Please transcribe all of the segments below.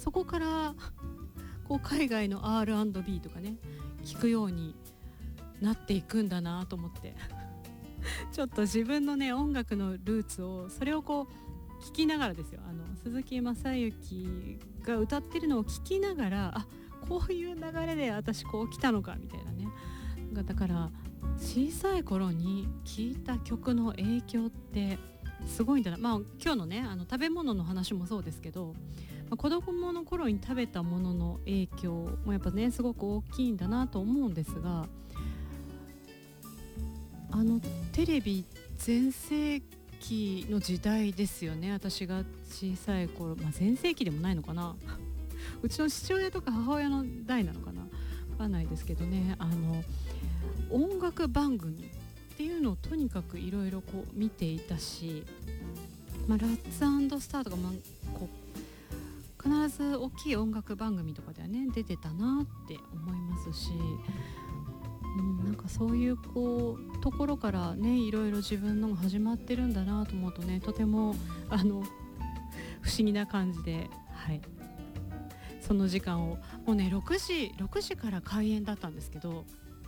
そこからこう海外の R&B とかね聞くようになっていくんだなと思ってちょっと自分のね音楽のルーツをそれをこう聞きながらですよ、鈴木雅之が歌ってるのを聞きながら、あ、こういう流れで私こう来たのかみたいなね。だから小さい頃に聴いた曲の影響ってすごいんだな。まあ今日のね食べ物の話もそうですけど、子供の頃に食べたものの影響もやっぱねすごく大きいんだなと思うんですが、テレビ全盛期の時代ですよね。私が小さい頃、全盛期でもないのかなうちの父親とか母親の代なのかな、分かんないですけどね、音楽番組っていうのをとにかくいろいろこう見ていたし、ラッツ&スターとか、こう必ず大きい音楽番組とかではね出てたなって思いますし、なんかそういうこうところからねいろいろ自分のが始まってるんだなと思うとね、とても不思議な感じで、はい、その時間をもうね6時から開演だったんですけど、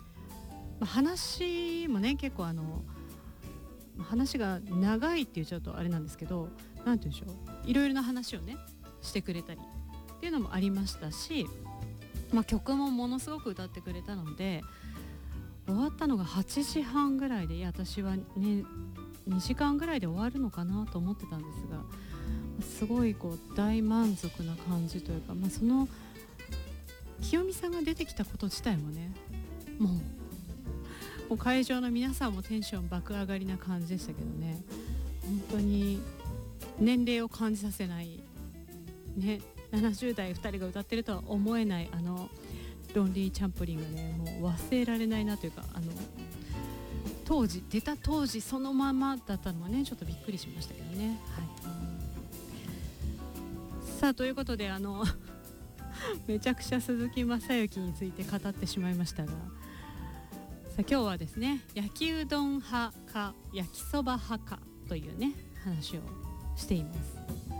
話もね結構話が長いっていうちょっとあれなんですけど、なんて言うんでしょう、いろいろな話をねしてくれたりっていうのもありましたし、曲もものすごく歌ってくれたので、終わったのが8時半ぐらいで、いや私はね2時間ぐらいで終わるのかなと思ってたんですが、すごいこう大満足な感じというか、その清美さんが出てきたこと自体もね、もう会場の皆さんもテンション爆上がりな感じでしたけどね、本当に年齢を感じさせないね、70代2人が歌ってるとは思えないロンリー・チャンプリンがねもう忘れられないなというか、出た当時そのままだったのはねちょっとびっくりしましたけどね。はい、さあということでめちゃくちゃ鈴木雅之について語ってしまいましたが、さあ今日はですね、焼きうどん派か焼きそば派かというね話をしています。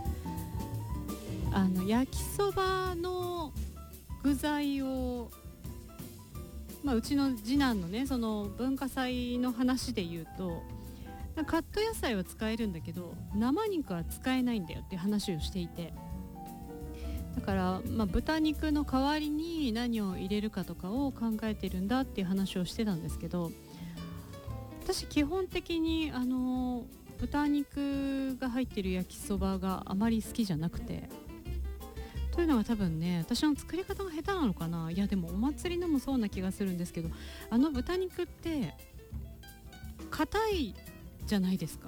焼きそばの具材を、うちの次男のねその文化祭の話で言うと、カット野菜は使えるんだけど生肉は使えないんだよっていう話をしていて、だから、豚肉の代わりに何を入れるかとかを考えてるんだっていう話をしてたんですけど、私基本的に豚肉が入ってる焼きそばがあまり好きじゃなくて、というのは多分ね私の作り方が下手なのかな。いやでもお祭りのもそうな気がするんですけど、豚肉って硬いじゃないですか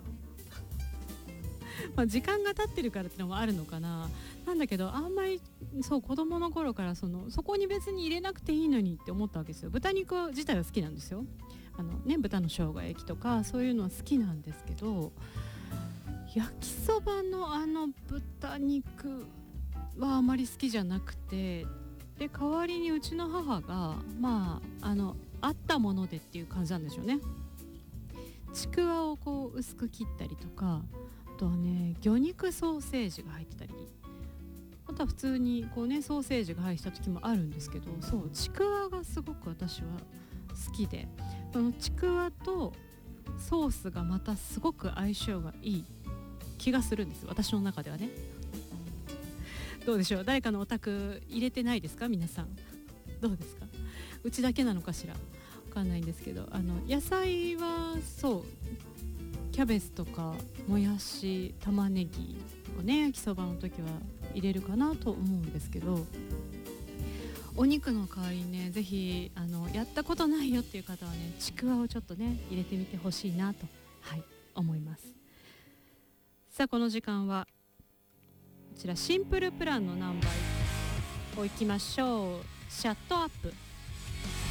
時間が経ってるからってのもあるのかな。なんだけどあんまりそう子供の頃からそこに別に入れなくていいのにって思ったわけですよ。豚肉自体は好きなんですよ。豚の生姜焼きとかそういうのは好きなんですけど、焼きそばの豚肉はあまり好きじゃなくて、で代わりにうちの母があったものでっていう感じなんでしょうね。ちくわをこう薄く切ったりとか、あとはね魚肉ソーセージが入ってたり、あとは普通にこうねソーセージが入った時もあるんですけど、そうちくわがすごく私は好きで、そのちくわとソースがまたすごく相性がいい気がするんです、私の中ではね。どうでしょう、誰かのお宅入れてないですか皆さん。どうですか、うちだけなのかしら、分かんないんですけど、野菜はそうキャベツとかもやし玉ねぎをね焼きそばの時は入れるかなと思うんですけど、お肉の代わりにねぜひやったことないよっていう方はねちくわをちょっとね入れてみてほしいなと、思います。さあこの時間はこちらシンプルプランのナンバーをいきましょう。シャットアップ。